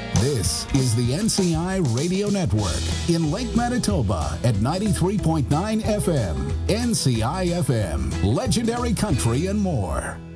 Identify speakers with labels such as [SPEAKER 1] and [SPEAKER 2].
[SPEAKER 1] This is the NCI Radio Network in Lake Manitoba at 93.9 FM. NCI FM, legendary country and more.